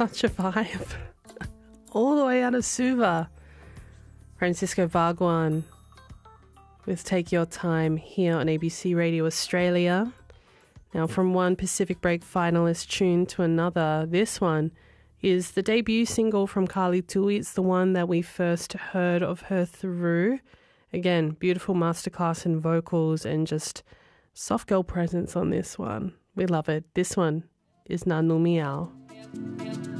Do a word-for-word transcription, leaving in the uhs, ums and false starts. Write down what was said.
Such a vibe. All the way out of Suva. Francisco Wagwan with Take Your Time here on A B C Radio Australia. Now, from one Pacific Break finalist tune to another, this one is the debut single from Carly Tui. It's the one that we first heard of her through. Again, beautiful masterclass in vocals and just soft girl presence on this one. We love it. This one is Nanu Miao.